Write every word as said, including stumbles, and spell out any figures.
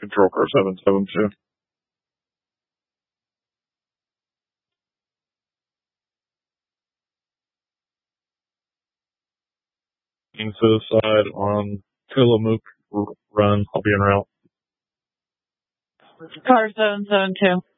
Control car seven seven two. To the side on Tillamook Run. I'll be en route. Car seven seven two.